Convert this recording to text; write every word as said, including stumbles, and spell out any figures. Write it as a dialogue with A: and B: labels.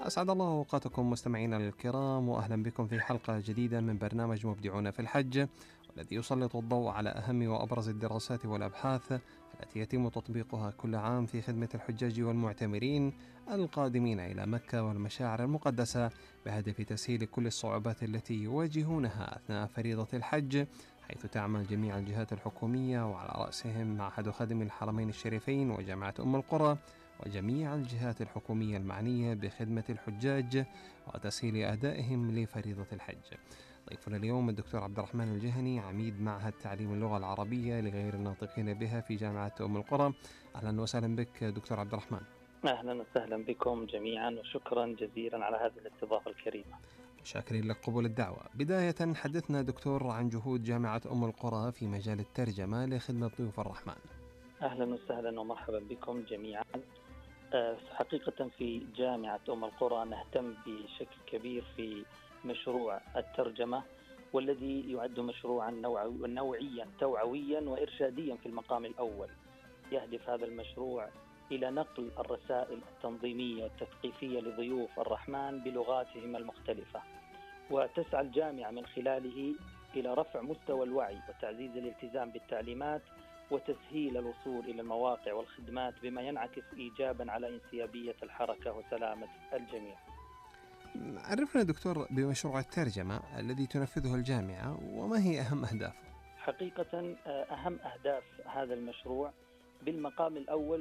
A: أسعد الله أوقاتكم مستمعينا الكرام، وأهلا بكم في حلقة جديدة من برنامج مبدعون في الحج، والذي يسلط الضوء على أهم وأبرز الدراسات والأبحاث التي يتم تطبيقها كل عام في خدمة الحجاج والمعتمرين القادمين إلى مكة والمشاعر المقدسة، بهدف تسهيل كل الصعوبات التي يواجهونها أثناء فريضة الحج، حيث تعمل جميع الجهات الحكومية وعلى رأسهم معهد خادم الحرمين الشريفين وجامعة أم القرى وجميع الجهات الحكومية المعنية بخدمة الحجاج وتسهيل أدائهم لفريضة الحج. ضيفنا اليوم الدكتور عبد الرحمن الجهني، عميد معهد تعليم اللغة العربية لغير الناطقين بها في جامعة أم القرى. أهلا وسهلا بك دكتور عبد الرحمن.
B: أهلا وسهلا بكم جميعا، وشكرا جزيلا على هذه الاستضافة الكريمة.
A: شاكرين لك قبول الدعوة. بداية حدثنا دكتور عن جهود جامعة أم القرى في مجال الترجمة لخدمة ضيوف الرحمن.
B: أهلا وسهلا ومرحبا بكم جميعا. حقيقة في جامعة أم القرى نهتم بشكل كبير في مشروع الترجمة، والذي يعد مشروعا نوعيا توعويا وإرشاديا في المقام الأول. يهدف هذا المشروع إلى نقل الرسائل التنظيمية والتثقيفية لضيوف الرحمن بلغاتهم المختلفة، وتسعى الجامعة من خلاله إلى رفع مستوى الوعي وتعزيز الالتزام بالتعليمات وتسهيل الوصول إلى المواقع والخدمات، بما ينعكس إيجابا على انسيابية الحركة وسلامة الجميع.
A: عرفنا دكتور بمشروع الترجمة الذي تنفذه الجامعة، وما هي أهم أهدافه؟
B: حقيقة أهم أهداف هذا المشروع بالمقام الأول